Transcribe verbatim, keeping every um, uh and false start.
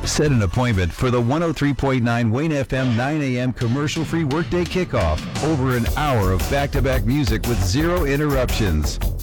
Set an appointment for the one oh three point nine Wayne F M nine a.m. commercial-free workday kickoff. Over an hour of back-to-back music with zero interruptions.